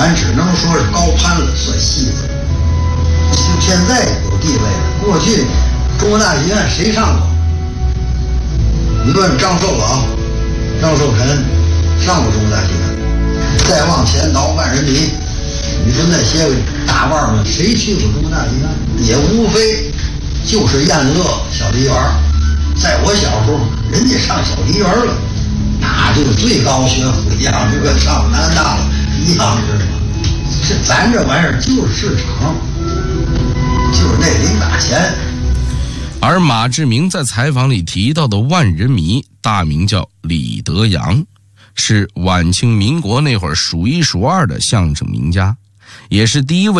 咱只能说是高攀了，算戏子。就现在有地位了，过去中国大戏院谁上过？你问张寿老、张寿臣上过中国大戏院，再往前倒万人迷，你说那些个大腕们谁去过中国大戏院？也无非就是燕乐、小梨园。在我小时候，人家上小梨园了，那就是最高学府一样，就跟上南大了一样，知道吗？咱这玩意儿就是市场，就是那零打钱。 而马志明在采访里提到的万人迷大名叫李德阳，是晚清民国那会儿数一数二的相声名家，也是第一位